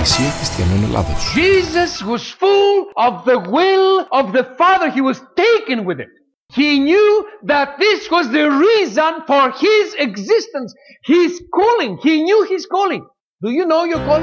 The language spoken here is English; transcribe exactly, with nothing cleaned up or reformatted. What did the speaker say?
Εκκλησία Χριστιανών Ελλάδος. Jesus was full of the will of the Father. He was taken with it. He knew that this was the reason for his existence, his calling. He knew his calling. Do you know your calling?